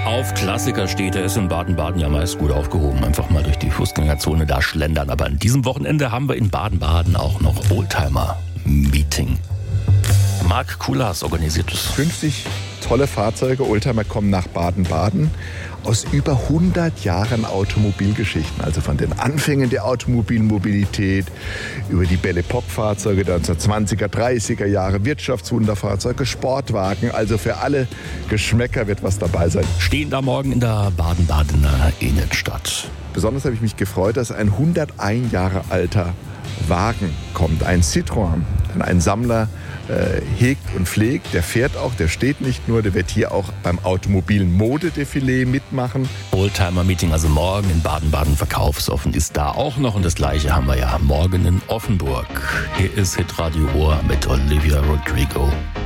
auf Klassiker steht, der ist in Baden-Baden ja meist gut aufgehoben. Einfach mal durch die Fußgängerzone da schlendern. Aber an diesem Wochenende haben wir in Baden-Baden auch noch Oldtimer-Meeting. Marc Kulas organisiert es. 50 tolle Fahrzeuge, Oldtimer, kommen nach Baden-Baden aus über 100 Jahren Automobilgeschichten. Also von den Anfängen der Automobilmobilität über die Belle Epoque-Fahrzeuge der 1920er, 30er Jahre, Wirtschaftswunderfahrzeuge, Sportwagen. Also für alle Geschmäcker wird was dabei sein. Stehen da morgen in der Baden-Badener Innenstadt. Besonders habe ich mich gefreut, dass ein 101 Jahre alter Wagen kommt. Ein Citroën, den ein Sammler hegt und pflegt. Der fährt auch, der steht nicht nur, der wird hier auch beim automobilen Modedefilé mitmachen. Oldtimer-Meeting also morgen in Baden-Baden, verkaufsoffen ist da auch noch. Und das Gleiche haben wir ja morgen in Offenburg. Hier ist Hitradio Ohr mit Olivia Rodrigo.